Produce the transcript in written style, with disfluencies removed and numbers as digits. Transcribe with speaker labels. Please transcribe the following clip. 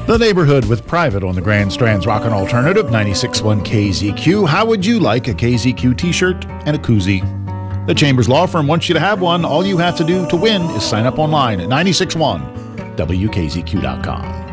Speaker 1: The Neighborhood with Private on the Grand Strand's Rockin' Alternative 96.1 KZQ. How would you like a KZQ t-shirt and a koozie? The Chambers Law Firm wants you to have one. All you have to do to win is sign up online at 96.1 WKZQ.com.